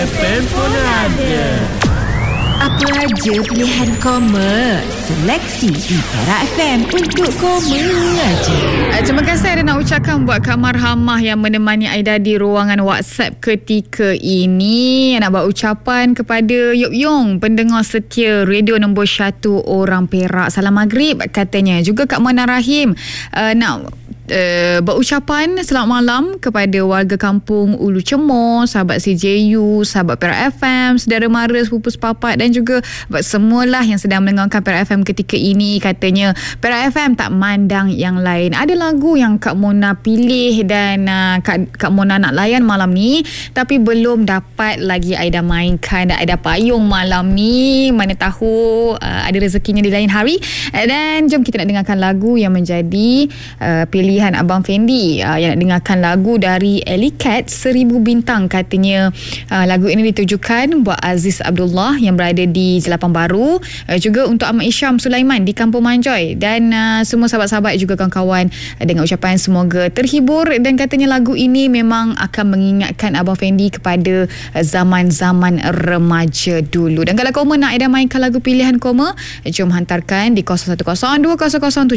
FM pun ada. Apa aja pilihan Koma? Seleksi di Era FM untuk Koma aja. Terima kasih ada nak ucapkan buat Kak Marhamah yang menemani Aida di ruangan WhatsApp ketika ini. Nak buat ucapan kepada Yok Yong, pendengar setia radio nombor 1 orang Perak. Salam maghrib katanya. Juga Kak Mana Rahim nak berucapan selamat malam kepada warga kampung Ulu Cemor, sahabat CJU, sahabat Perak FM, saudara mara, sepupu sepapat dan juga buat semualah yang sedang mendengarkan Perak FM ketika ini. Katanya Perak FM tak mandang yang lain. Ada lagu yang Kak Mona pilih dan Kak Mona nak layan malam ni, tapi belum dapat lagi Aida mainkan dan Aida payung malam ni. Mana tahu ada rezekinya di lain hari. Dan jom kita nak dengarkan lagu yang menjadi pilihan Abang Fendi yang nak dengarkan lagu dari Ellie Cat, 1000 Bintang. Katanya lagu ini ditujukan buat Aziz Abdullah yang berada di Jelapang Baru, juga untuk Ahmad Isyam Sulaiman di Kampung Manjoy dan semua sahabat-sahabat juga kawan-kawan, dengan ucapan semoga terhibur. Dan katanya lagu ini memang akan mengingatkan Abang Fendi kepada zaman-zaman remaja dulu. Dan kalau Koma nak Aida mainkan lagu pilihan Koma, jom hantarkan di 010 200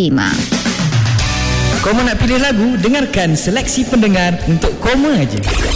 7055. Koma nak pilih lagu, dengarkan seleksi pendengar untuk Koma aja.